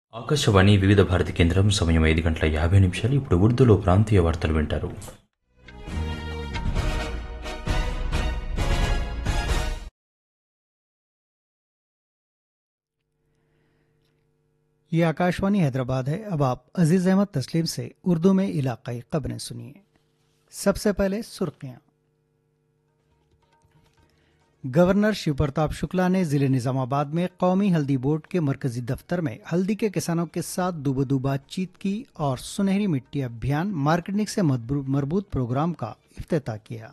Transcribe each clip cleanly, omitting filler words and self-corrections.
ఆకాశవాణి వివిధ భారతి కేంద్రం సమయం 5 గంటల 50 నిమిషాలు. ఇప్పుడు ఉర్దూలో ప్రాంతీయ వార్తలు వింటారు. ये आकाशवाणी हैदराबाद है। अब आप अजीज अहमद तस्लीम से उर्दू में इलाकाई खबरें सुनिए। सबसे पहले सुर्खियां। गवर्नर शिव प्रताप शुक्ला ने जिले निजामाबाद में कौमी हल्दी बोर्ड के मरकजी दफ्तर में हल्दी के किसानों के साथ दूबदू बातचीत की और सुनहरी मिट्टी अभियान मार्केटिंग से मरबूत प्रोग्राम का इफ्तिताह किया।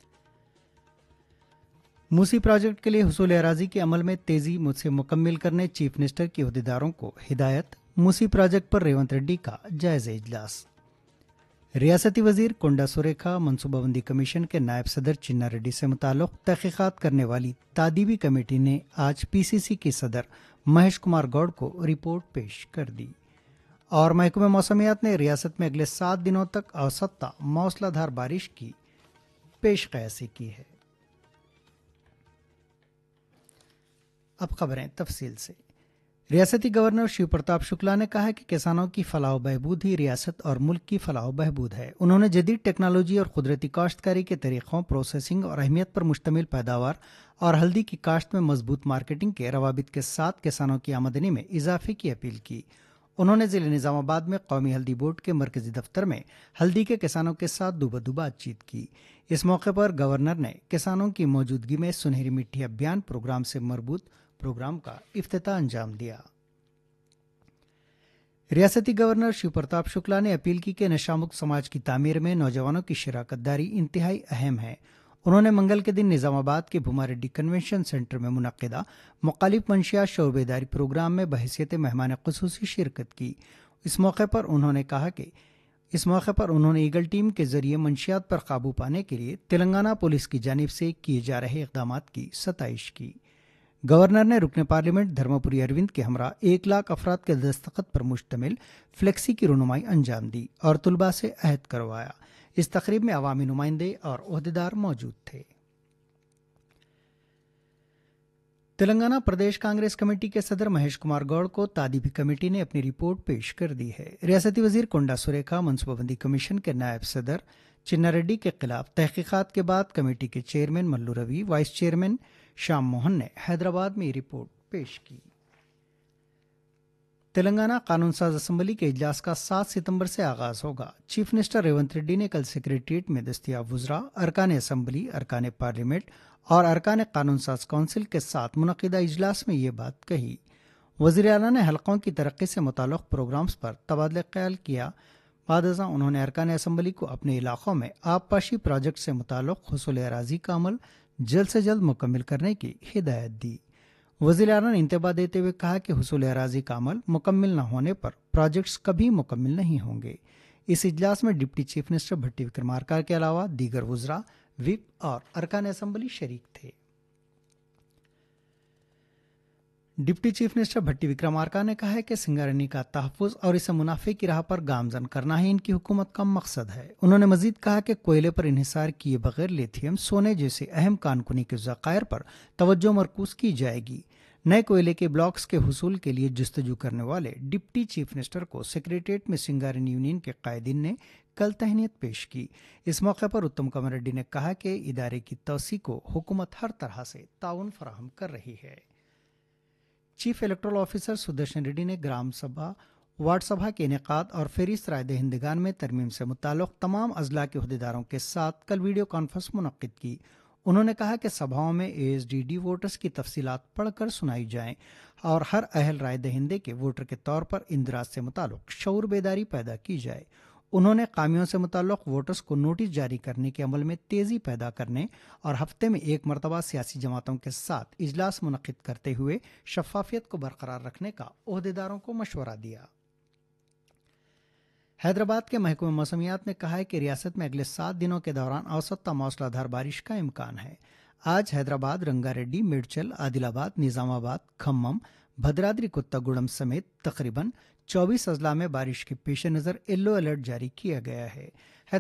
मूसी प्रोजेक्ट के लिए हुसूल अराजी के अमल में तेजी से मुकम्मल करने चीफ मिनिस्टर के अहदेदारों को हिदायत। मूसी प्रोजेक्ट पर रेवंत रेड्डी का जायजा इजलास। रियासती वजीर कोंडा सुरेखा मनसूबाबंदी कमीशन के नायब सदर चिन्ना रेड्डी से मुताल्लिक तहकीकात करने वाली तादीबी कमेटी ने आज पीसीसी के सदर महेश कुमार गौड़ को रिपोर्ट पेश कर दी। और महकमे मौसमियात ने रियासत में अगले 7 दिनों तक औसत मौसलाधार बारिश की पेशकयासी की है। अब खबरें तफसील से। रियासती गवर्नर शिव प्रताप शुक्ला ने कहा है कि किसानों की फलाह बहबूद ही रियासत और मुल्क की फलाह बहबूद है। उन्होंने जदीद टेक्नोलॉजी और कुदरती काश्तकारी के तरीक़ों, प्रोसेसिंग और अहमियत पर मुश्तमिल पैदावार और हल्दी की काश्त में मजबूत मार्केटिंग के रवाबित के साथ किसानों की आमदनी में इजाफे की अपील की। उन्होंने जिले निजामाबाद में कौमी हल्दी बोर्ड के मरकजी दफ्तर में हल्दी के किसानों के साथ दूबदू बातचीत की। इस मौके पर गवर्नर ने किसानों की मौजूदगी में सुनहरी मिट्टी अभियान प्रोग्राम से मरबूत प्रोग्राम का इफ्तिताह अंजाम दिया। रियासती गवर्नर शिव प्रताप शुक्ला ने अपील की कि नशामुक्त समाज की तामीर में नौजवानों की शिराकतदारी इंतहाई अहम है। उन्होंने मंगल के दिन निजामाबाद के भूमा रेड्डी कन्वेंशन सेंटर में मुनक्किदा मुख्तलिफ मंशियात शऊर बेदारी प्रोग्राम में बहैसियत मेहमान खुसूसी शिरकत की। इस मौके पर उन्होंने ईगल टीम के जरिए मंशियात पर काबू पाने के लिए तेलंगाना पुलिस की जानिब से किए जा रहे इक़दाम की सताइश की। गवर्नर ने रुकन पार्लियामेंट धर्मपुरी अरविंद के हमरा 1 लाख अफराद के दस्तखत पर मुश्तमिल फ्लेक्सी की रुनुमाई अंजाम दी और तुलबा से अहद करवाया। इस तकरीब में अवामी नुमाइंदे और ओहदेदार मौजूद थे। तेलंगाना प्रदेश कांग्रेस कमेटी के सदर महेश कुमार गौड़ को तादीबी कमेटी ने अपनी रिपोर्ट पेश कर दी है। रियासती वजीर कोंडा सुरेखा मनसूबाबंदी कमीशन के नायब सदर चिन्ना रेड्डी के खिलाफ तहकीकात के बाद कमेटी के chairman Mallu Ravi, vice chairman Shyam Mohan ने हैदराबाद में रिपोर्ट पेश की। तेलंगाना कानून साज असम्बली के इजलास का 7 सितंबर से आगाज होगा। चीफ मिनिस्टर रेवंत रेड्डी ने कल सेक्रेटरीट में दस्तियाब वुज़रा, अरकान असम्बली, अरकान पार्लियामेंट और अरकान कानून साज काउंसिल के साथ मुनक्किदा इजलास में ये बात कही। वज़ीर आला ने हलकों की तरक्की से मुताल्लिक़ प्रोग्राम्स पर तबादला ख्याल किया। बादज़ा उन्होंने अरकान असम्बली को अपने इलाकों में आबपाशी प्रोजेक्ट से मुताल्लिक़ हुसूल अराज़ी का अमल जल्द से जल्द मुकम्मल करने की हिदायत दी। वज़ीर आला ने इंतबाह देते हुए कहा कि हुसूल अराज़ी का अमल मुकम्मल न होने पर प्रोजेक्ट्स कभी मुकम्मल नहीं होंगे। इस इजलास में डिप्टी चीफ मिनिस्टर भट्टी विक्रमार्का के अलावा दीगर वुज़रा, विप और अरकान असम्बली शरीक थे। डिप्टी चीफ मिनिस्टर भट्टी विक्रमार्का ने कहा है कि सिंगारनी का तहफ़्फ़ुज़ और इसे मुनाफे की राह पर गामजन करना ही इनकी हुकूमत का मकसद है। उन्होंने मजीद कहा कि कोयले पर इन्हिसार किए बगैर लिथियम, सोने जैसे अहम कानकुनी के ज़खायर पर तवज्जो मरकूज़ की जाएगी। नए कोयले के ब्लॉक्स के हुसूल के लिए जस्तजू करने वाले डिप्टी चीफ मिनिस्टर को सेक्रेटरीट में सिंगारनी यूनियन के कायदीन ने कल तहनीत पेश की। इस मौके पर उत्तम कुमार रेड्डी ने कहा कि इदारे की तोसी को हुकूमत हर तरह से ताउन फराहम कर रही है। Chief electoral officer Sudarshan Reddy ने ग्राम सभा, वार्ड सभा के इनेकाद और फेरिस्त राय दहिंदगान में तरमीम से मुताल्लिक़ तमाम अजला के अहदेदारों के साथ कल वीडियो कॉन्फ्रेंस मुनक्किद की। उन्होंने कहा कि सभाओं में एएसडीडी वोटर्स की तफसीलात पढ़कर सुनाई जाएं और हर अहल राय दहिंदे के वोटर के तौर पर इंदिराज से मुताल्लिक़ शऊर बेदारी पैदा की जाए। उन्होंने कामियों से मुताल्लिक़ वोटर्स को नोटिस जारी करने के अमल में तेज़ी पैदा करने और हफ्ते में एक मरतबा सियासी जमातों के साथ इजलास मुनक्किद करते हुए शफाफियत को बरकरार रखने का अहदेदारों को मशवरा दिया। हैदराबाद के महकमे मौसमियात ने कहा है कि रियासत में अगले 7 दिनों के दौरान औसत मौसलाधार बारिश का इम्कान है। आज हैदराबाद, रंगारेड्डी, मेडचल, आदिलाबाद, निजामाबाद, खम्मम, भद्राद्री कुत्तागुड़म समेत तकरीबन 24 अजला में बारिश के पेश नज़र येलो अलर्ट जारी किया गया है।